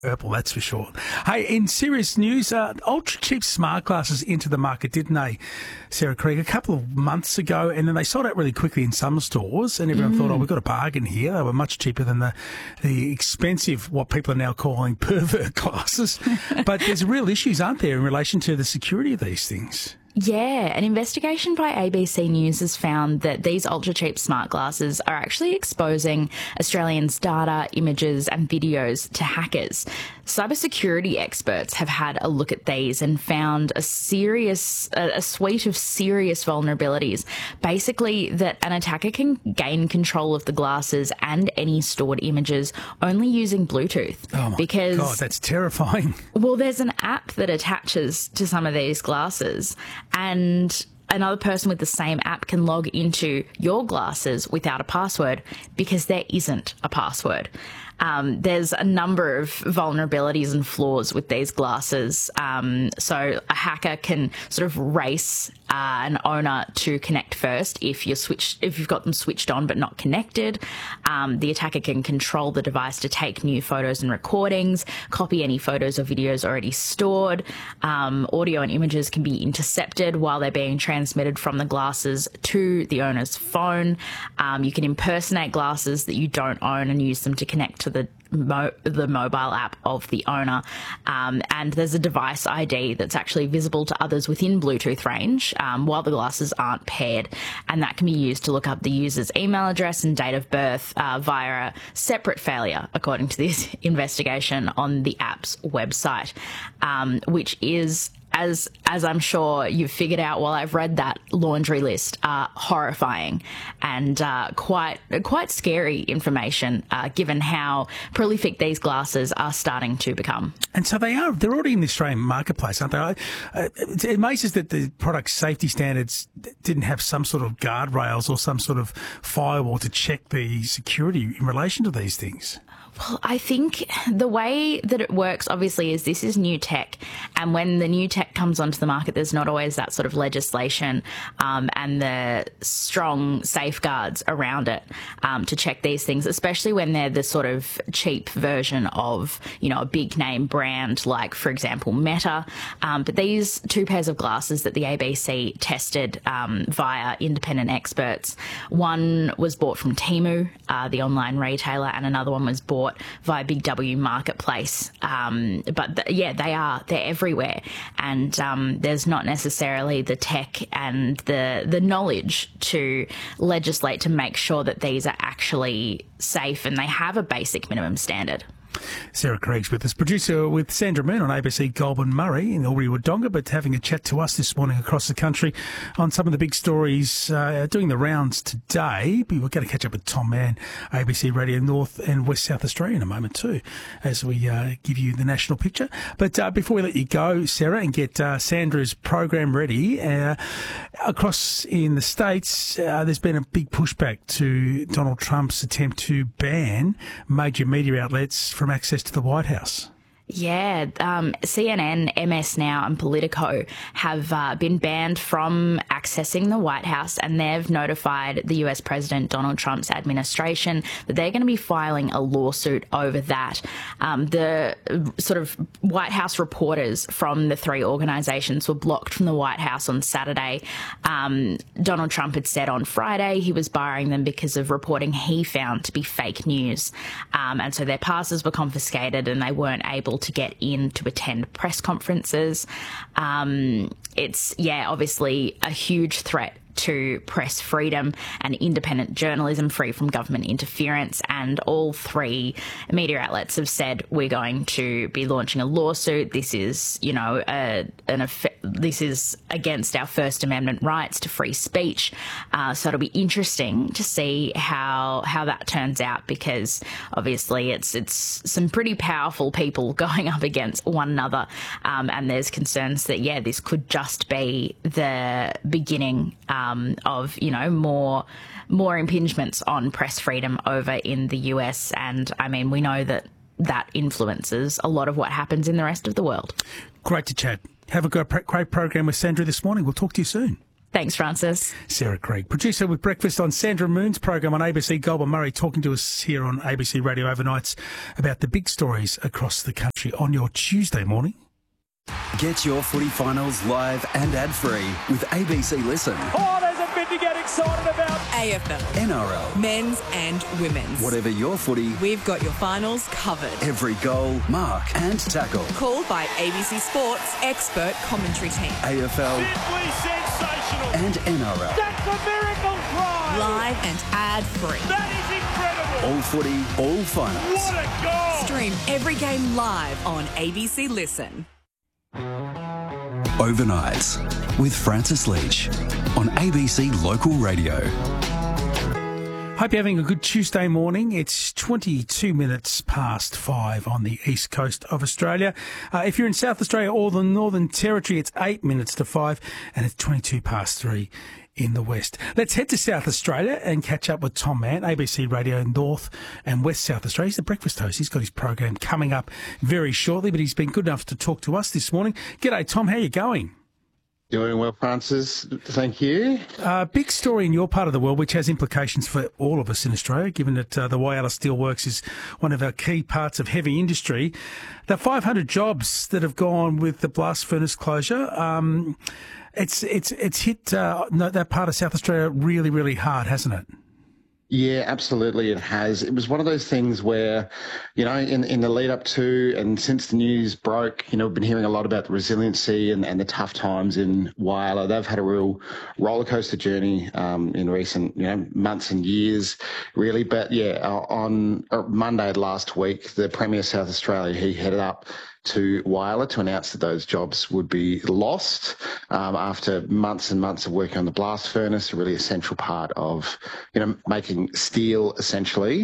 Purple, that's for sure. Hey, in serious news, ultra cheap smart glasses into the market, didn't they, Sarah Craig, a couple of months ago, and then they sold out really quickly in some stores, and everyone thought, we've got a bargain here. They were much cheaper than the expensive, what people are now calling pervert glasses. But there's real issues, aren't there, in relation to the security of these things? Yeah, an investigation by ABC News has found that these ultra-cheap smart glasses are actually exposing Australians' data, images and videos to hackers. Cybersecurity experts have had a look at these and found a suite of serious vulnerabilities. Basically, that an attacker can gain control of the glasses and any stored images only using Bluetooth. Oh my God, that's terrifying. Well, there's an app that attaches to some of these glasses, and another person with the same app can log into your glasses without a password because there isn't a password. There's a number of vulnerabilities and flaws with these glasses. So a hacker can sort of race an owner to connect first if you've got them switched on but not connected. The attacker can control the device to take new photos and recordings, copy any photos or videos already stored. Audio and images can be intercepted while they're being transmitted from the glasses to the owner's phone. You can impersonate glasses that you don't own and use them to connect to the mobile app of the owner. And there's a device ID that's actually visible to others within Bluetooth range while the glasses aren't paired. And that can be used to look up the user's email address and date of birth via a separate failure, according to this investigation on the app's website, which is, as I'm sure you've figured out while I've read that laundry list, horrifying and quite scary information, given how prolific these glasses are starting to become. And so they're already in the Australian marketplace, aren't they? It amazes that the product safety standards didn't have some sort of guardrails or some sort of firewall to check the security in relation to these things. Well, I think the way that it works, obviously, is this is new tech. And when the new tech comes onto the market, there's not always that sort of legislation and the strong safeguards around it to check these things, especially when they're the sort of cheap version of, a big name brand like, for example, Meta. But these two pairs of glasses that the ABC tested via independent experts, one was bought from Temu, the online retailer, and another one was bought via Big W Marketplace. They're everywhere. And there's not necessarily the tech and the knowledge to legislate to make sure that these are actually safe and they have a basic minimum standard. Sarah Craig's with us, producer with Sandra Moon on ABC Goulburn Murray in Albury Wodonga, but having a chat to us this morning across the country on some of the big stories doing the rounds today. We're going to catch up with Tom Mann, ABC Radio North and West South Australia in a moment too, as we give you the national picture. But before we let you go, Sarah, and get Sandra's program ready, across in the States, there's been a big pushback to Donald Trump's attempt to ban major media outlets from access to the White House. Yeah, CNN, MS Now and Politico have been banned from accessing the White House, and they've notified the US President Donald Trump's administration that they're going to be filing a lawsuit over that. The sort of White House reporters from the three organisations were blocked from the White House on Saturday. Donald Trump had said on Friday he was barring them because of reporting he found to be fake news. And so their passes were confiscated and they weren't able to get in to attend press conferences. It's, obviously a huge threat to press freedom and independent journalism free from government interference. And all three media outlets have said, we're going to be launching a lawsuit. This is, this is against our First Amendment rights to free speech. So it'll be interesting to see how that turns out, because obviously it's some pretty powerful people going up against one another. And there's concerns that, this could just be the beginning of, more impingements on press freedom over in the US. And I mean, we know that influences a lot of what happens in the rest of the world. Great to chat. Have a great program with Sandra this morning. We'll talk to you soon. Thanks, Francis. Sarah Craig, producer with Breakfast on Sandra Moon's program on ABC. Goulburn Murray talking to us here on ABC Radio Overnights about the big stories across the country on your Tuesday morning. Get your footy finals live and ad-free with ABC Listen. Oh, there's a bit to get excited about. AFL, NRL, men's and women's. whatever your footy, We've got your finals covered. every goal, mark and tackle. Called by ABC Sports expert commentary team. AFL Simply sensational. and NRL. That's a miracle try. Live and ad-free. That is incredible. All footy, all finals. What a goal. Stream every game live on ABC Listen. Overnights with Francis Leach on ABC Local Radio. Hope you're having a good Tuesday morning. It's 22 minutes past 5 on the east coast of Australia. If you're in South Australia or the Northern Territory, it's 8 minutes to 5 and it's 22 past 3 in the west. Let's head to South Australia and catch up with Tom Mann, ABC Radio North and West South Australia. He's the breakfast host. He's got his program coming up very shortly, but he's been good enough to talk to us this morning. G'day, Tom. How are you going? Doing well, Francis. Thank you. Big story in your part of the world, which has implications for all of us in Australia, given that the Whyalla Steelworks is one of our key parts of heavy industry. The 500 jobs that have gone with the blast furnace closure, it's hit that part of South Australia really, really hard, hasn't it? Yeah, absolutely it has. It was one of those things where, you know, in the lead up to and since the news broke, you know, we've been hearing a lot about the resiliency and the tough times in Whyalla. They've had a real roller coaster journey in recent, you know, months and years, really. But yeah, on Monday last week, the Premier of South Australia, he headed up to Whyalla to announce that those jobs would be lost after months and months of working on the blast furnace, a really essential part of, you know, making steel essentially.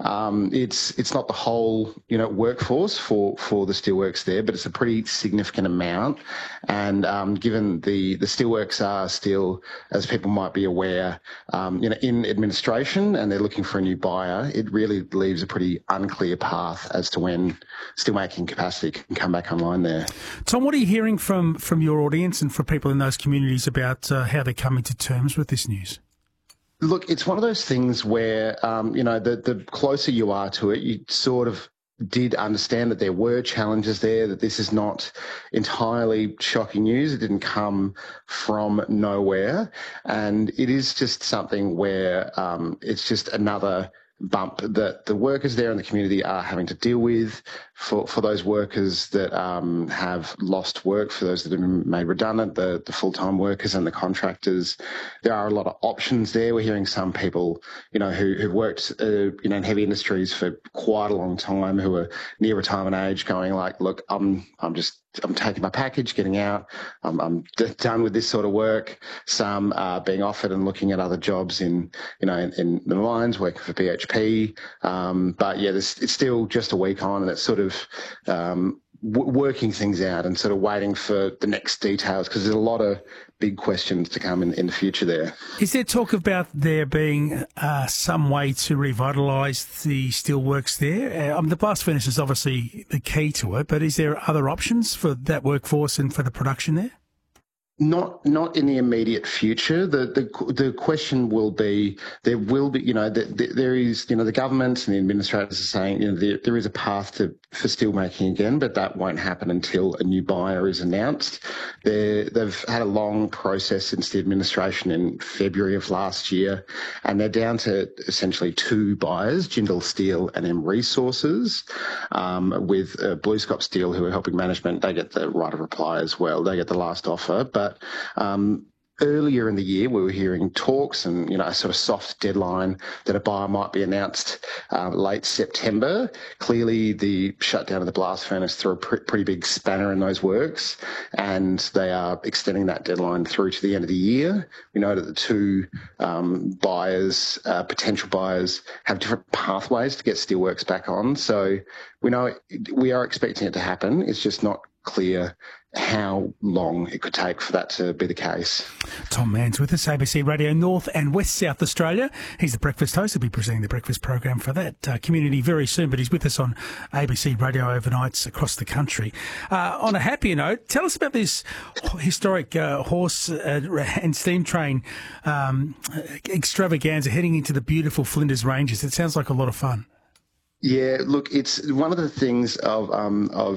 It's not the whole, you know, workforce for the steelworks there, but it's a pretty significant amount. And given the steelworks are still, as people might be aware, you know, in administration and they're looking for a new buyer, it really leaves a pretty unclear path as to when steelmaking capacity can come back online there. Tom, what are you hearing from your audience and from people in those communities about how they're coming to terms with this news? Look, it's one of those things where, you know, the closer you are to it, you sort of did understand that there were challenges there, that this is not entirely shocking news. It didn't come from nowhere. And it is just something where it's just another bump that the workers there in the community are having to deal with. For those workers that have lost work, for those that have been made redundant, the full-time workers and the contractors, there are a lot of options there. We're hearing some people, you know, who've worked, you know, in heavy industries for quite a long time, who are near retirement age, going like, look, I'm taking my package, getting out. I'm done with this sort of work. Some are being offered and looking at other jobs in the mines, working for BHP. But yeah, it's still just a week on, and it's sort of working things out and sort of waiting for the next details, because there's a lot of big questions to come in the future there. Is there talk about there being some way to revitalise the steelworks there? The blast furnace is obviously the key to it, but is there other options for that workforce and for the production there? Not in the immediate future. The question will be, there will be, you know, there is, you know, the government and the administrators are saying, you know, there is a path for steelmaking again, but that won't happen until a new buyer is announced. They've had a long process since the administration in February of last year, and they're down to essentially two buyers, Jindal Steel and M Resources, with BlueScope Steel, who are helping management. They get the right of reply as well. They get the last offer, but earlier in the year, we were hearing talks and, you know, a sort of soft deadline that a buyer might be announced late September. Clearly, the shutdown of the blast furnace threw a pretty big spanner in those works, and they are extending that deadline through to the end of the year. We know that the two buyers, potential buyers, have different pathways to get steelworks back on. So we know we are expecting it to happen. It's just not clear how long it could take for that to be the case. Tom Mann's with us, ABC Radio North and West South Australia. He's the breakfast host. He'll be presenting the breakfast program for that community very soon, but he's with us on ABC Radio overnights across the country. On a happier note, tell us about this historic horse and steam train extravaganza heading into the beautiful Flinders Ranges. It sounds like a lot of fun. Yeah, look, it's one of the things of